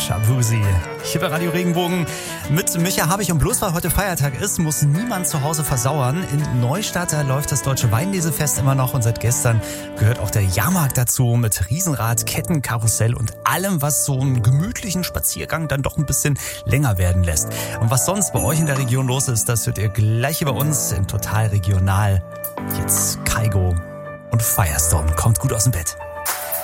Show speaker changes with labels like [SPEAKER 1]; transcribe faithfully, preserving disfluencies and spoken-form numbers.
[SPEAKER 1] Shabuzi. Hier bei Radio Regenbogen mit Micha Habich, und bloß weil heute Feiertag ist, muss niemand zu Hause versauern. In Neustadt, da läuft das Deutsche Weinlesefest immer noch, und seit gestern gehört auch der Jahrmarkt dazu mit Riesenrad, Kettenkarussell und allem, was so einen gemütlichen Spaziergang dann doch ein bisschen länger werden lässt. Und was sonst bei euch in der Region los ist, das hört ihr gleich hier bei uns in Total Regional. Jetzt Kaigo und Firestorm. Kommt gut aus dem Bett.